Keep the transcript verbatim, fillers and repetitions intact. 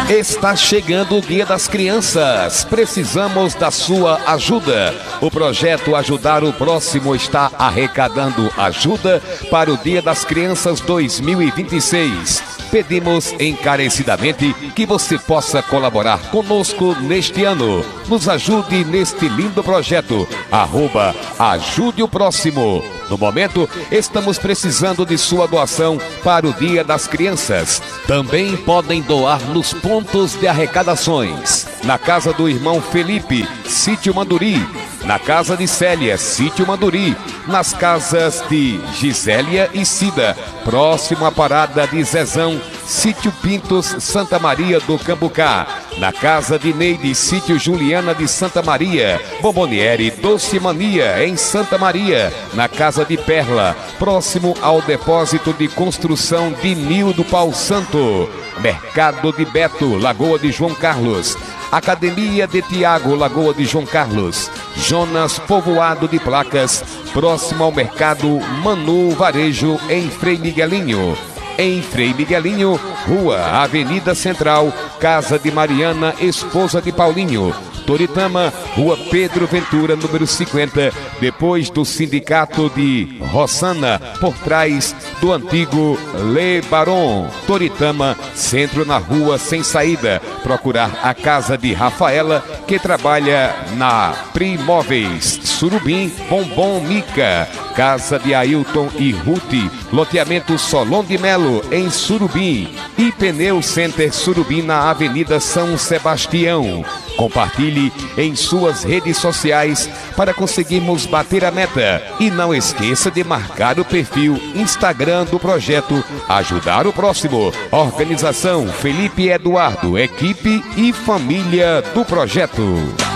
Está chegando o Dia das Crianças. Precisamos da sua ajuda. O projeto Ajudar o Próximo está arrecadando ajuda para o Dia das Crianças dois mil e vinte e seis. Pedimos encarecidamente que você possa colaborar conosco neste ano. Nos ajude neste lindo projeto. Arroba Ajude o Próximo. No momento, estamos precisando de sua doação para o Dia das Crianças. Também podem doar nos pontos de arrecadações. Na casa do irmão Felipe, Sítio Manduri. Na casa de Célia, Sítio Manduri. Nas casas de Gisélia e Cida, próximo à parada de Zezão, Sítio Pintos, Santa Maria do Cambucá. Na casa de Neide, Sítio Juliana de Santa Maria. Bomboniere Doce Mania, em Santa Maria. Na casa de Perla, próximo ao depósito de construção de Nildo Pau Santo. Mercado de Beto, Lagoa de João Carlos. Academia de Tiago, Lagoa de João Carlos. Jonas Povoado de Placas, próximo ao Mercado Manu Varejo, em Frei Miguelinho. Em Frei Miguelinho, Rua Avenida Central, Casa de Mariana, esposa de Paulinho. Toritama, Rua Pedro Ventura, número cinquenta, depois do Sindicato de Rossana, por trás do antigo Le Baron. Toritama, centro na Rua Sem Saída. Procurar a casa de Rafaela, que trabalha na Primóveis. Surubim, Bombom Mica. Casa de Ailton e Ruth, loteamento Solon de Melo, em Surubim. E Pneu Center Surubim, na Avenida São Sebastião. Compartilhe em suas redes sociais para conseguirmos bater a meta. E não esqueça de marcar o perfil Instagram do projeto Ajudar o Próximo. Organização Felipe Eduardo, equipe e família do projeto.